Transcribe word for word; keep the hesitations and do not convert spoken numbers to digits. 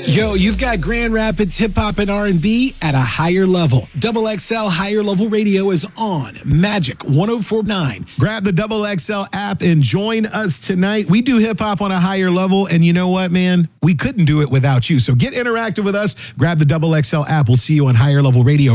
Yo, you've got Grand Rapids hip hop and R and B at a higher level. Double X L Higher Level Radio is on Magic one oh four point nine. Grab the Double X L app and join us tonight. We do hip hop on a higher level, and you know what, man? We couldn't do it without you. So get interactive with us. Grab the Double X L app. We'll see you on Higher Level Radio.